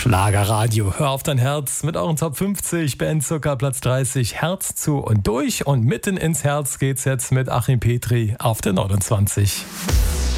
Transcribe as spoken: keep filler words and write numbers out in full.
Schlagerradio, hör auf dein Herz mit euren Top fünfzig, Ben Zucker Platz dreißig, Herz zu und durch und mitten ins Herz geht's jetzt mit Achim Petri auf der neunundzwanzig.